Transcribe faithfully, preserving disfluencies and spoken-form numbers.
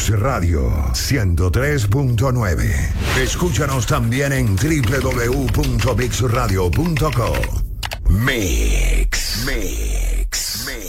Radio ciento tres punto nueve. Escúchanos también en doble u doble u doble u punto mix radio punto co. Mix. Mix.